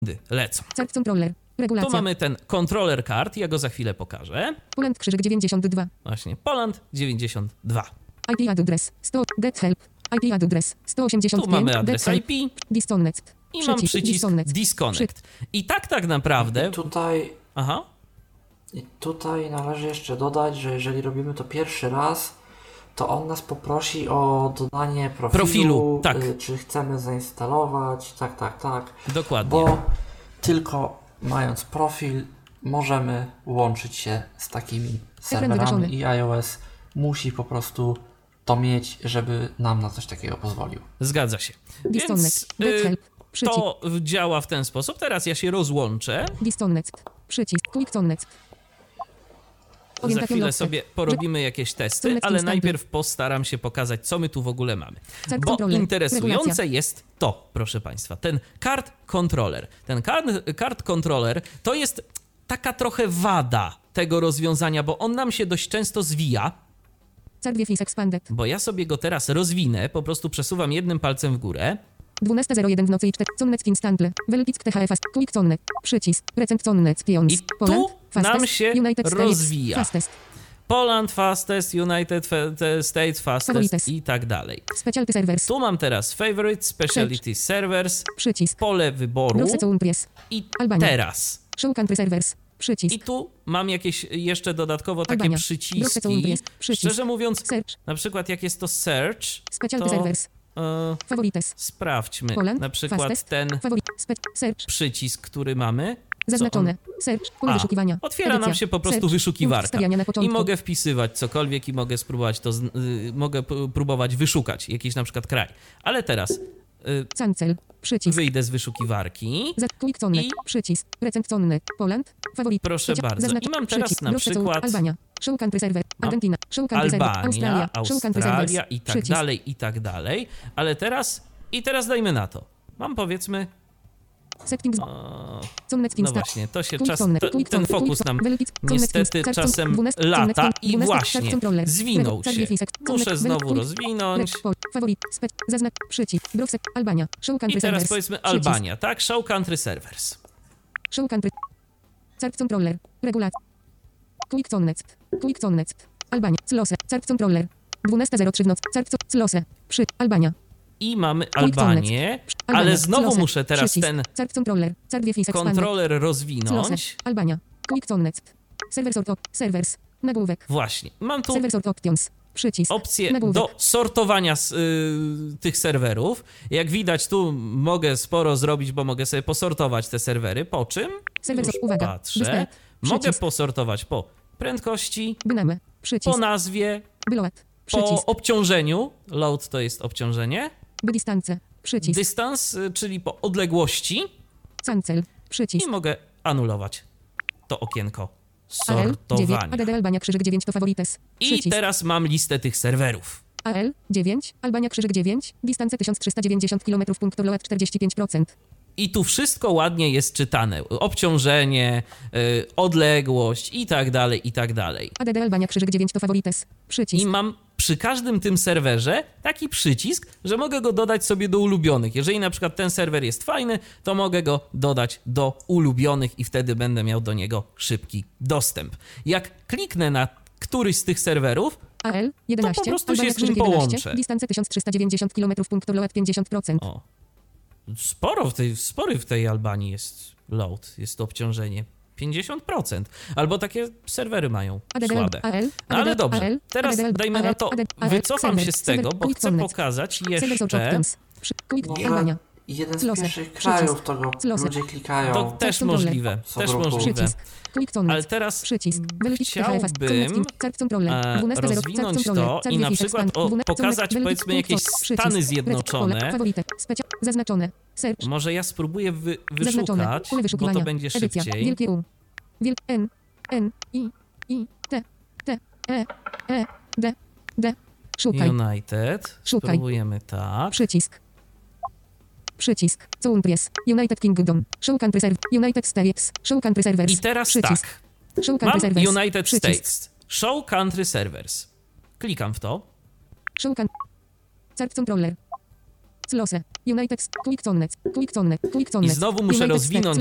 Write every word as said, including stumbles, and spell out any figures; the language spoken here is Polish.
lecą. Card controller. Regulacja. Tu mamy ten controller card, ja go za chwilę pokażę. Poland krzyżyk dziewięćdziesiąt dwa. Właśnie, Poland dziewięćdziesiąt dwa. I P address sto. Get help. I P address sto osiemdziesiąt pięć. Tu mamy adres I P Disconnect. i mam przycisk disconnect. disconnect. I tak tak naprawdę... I tutaj, Aha. I tutaj należy jeszcze dodać, że jeżeli robimy to pierwszy raz, to on nas poprosi o dodanie profilu, Profilu, tak. y, czy chcemy zainstalować, tak, tak, tak. Dokładnie. Bo tylko mając profil możemy łączyć się z takimi serwerami i iOS musi po prostu to mieć, żeby nam na coś takiego pozwolił. Zgadza się. Więc Get help. y, to działa w ten sposób. Teraz ja się rozłączę. Disconnect. Przycisk. Quick connect. Za chwilę sobie porobimy jakieś testy, ale najpierw postaram się pokazać, co my tu w ogóle mamy. Bo interesujące jest to, proszę Państwa, ten card controller. Ten card, card controller to jest taka trochę wada tego rozwiązania, bo on nam się dość często zwija. Bo ja sobie go teraz rozwinę, po prostu przesuwam jednym palcem w górę. dwunasta zero jeden w nocy i cztery. Connect instantle. Welpick T H F. Quick connect. Przycisk. Recent connect. Pions. I tu nam się rozwija. Fastest. Poland fastest, United States fastest Favorites. i tak dalej. Specialty servers. Tu mam teraz favorite, specialty servers, przycisk. Pole wyboru i Albania. teraz. Show country servers. Przycisk. I tu mam jakieś jeszcze dodatkowo takie Albania. przyciski. Szczerze mówiąc, search. na przykład jak jest to search, specialty to servers. E, Favorites. Sprawdźmy Poland, na przykład fastest, ten search. przycisk, który mamy. Zaznaczone. Search. Pole wyszukiwania. Otwiera Edycja. nam się po prostu Search. wyszukiwarka. Na I mogę wpisywać cokolwiek i mogę spróbować to, z, y, mogę p- próbować wyszukać jakiś na przykład kraj. Ale teraz y, Cancel. Przycisk. Wyjdę z wyszukiwarki. Quick connect. I przycisk. Recent connect. Poland. Faworit. Proszę bardzo. I mam teraz przycisk. na przykład Albania. Show country server. Argentyna. Show country Albania, server. Australia. Show country Australia servers. i tak przycisk. dalej, i tak dalej. Ale teraz, i teraz dajmy na to. Mam powiedzmy... Settings. O, Connect no insta. właśnie, to się Quick czas, connect. to, Quick ten connect. fokus nam Quick connect. niestety Connect. czasem dwunasta. lata Connect. i właśnie dwunasta. zwinął się. Muszę znowu rozwinąć. Faworit. Zaznacz. Przycisk. Browser. Albania. Show country I teraz servers. powiedzmy Albania, tak? Show country servers. Show country. Card controller. Regulacja. Quick connect. Quick connect. Albania. Close. Card controller. dwunasta zero trzy w nocy. Card Close. Przy. Albania. I mamy Albanię, ale znowu muszę teraz ten kontroler rozwinąć. Albania. Quick connect. Server sort servers. Nagłówek. Właśnie. Mam tu server sort options. Przycisk. Opcję do sortowania z, y, tych serwerów. Jak widać, tu mogę sporo zrobić, bo mogę sobie posortować te serwery. Po czym? Serwer Już uwaga. patrzę. Mogę posortować po prędkości, Bynamy. Przycisk. po nazwie, Byloat. po obciążeniu. Load to jest obciążenie. By dystance. Przycisk. Dystans, czyli po odległości. Cancel. Przycisk. I mogę anulować to okienko sortowania. A D Albania krzyżyk dziewięć to favorites. I teraz mam listę tych serwerów. A L dziewięć, Albania krzyżyk dziewięć, dystance tysiąc trzysta dziewięćdziesiąt kilometrów, punkt load czterdzieści pięć procent. I tu wszystko ładnie jest czytane. Obciążenie, yy, odległość i tak dalej, i tak dalej. A D D Albania krzyżyk dziewięć to favorites. Przycisk. I mam przy każdym tym serwerze taki przycisk, że mogę go dodać sobie do ulubionych. Jeżeli na przykład ten serwer jest fajny, to mogę go dodać do ulubionych i wtedy będę miał do niego szybki dostęp. Jak kliknę na któryś z tych serwerów, A L jedenaście, to po prostu Albania się z nim jedenaście, połączę. Dystance tysiąc trzysta dziewięćdziesiąt kilometrów, punkt load pięćdziesiąt procent. O, sporo w tej, spory w tej Albanii jest load, jest obciążenie. pięćdziesiąt procent. Albo takie serwery mają słabe. No ale dobrze, teraz dajmy na to, wycofam się z tego, bo chcę pokazać jeszcze... Może jeden z pierwszych krajów, to go ludzie klikają. To też możliwe, też możliwe. Ale teraz chciałbym rozwinąć to i na przykład o, pokazać powiedzmy jakieś Stany Zjednoczone. Zaznaczone. Może ja spróbuję wy, wyszukać, bo to będzie szybciej. Wielkie U. Wielkie N. N. I. I. T. T. E. E. D. D. Szukaj. United. Szukaj. Spróbujemy tak. Przycisk. Przycisk. Countries. United Kingdom. Show country server. United States. Show country servers. I teraz przycisk. tak. Show country Mam servers. United przycisk. States. Show country servers. Klikam w to. Show country. Card controller. Close. United Quick Connect. Quick Connect. Quick I Connect. znowu muszę United rozwinąć